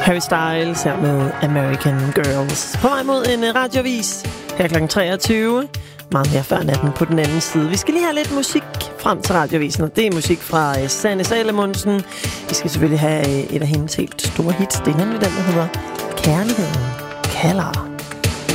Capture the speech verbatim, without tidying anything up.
Harry Styles her med American Girls. På vej mod en radiovis her klokken treogtyve. Meget mere før natten på den anden side. Vi skal lige have lidt musik frem til radiovisen, og det er musik fra Sanne Salomonsen. Vi skal selvfølgelig have et af hendes helt store hits. Det er nemlig den, der hedder Kærligheden kalder.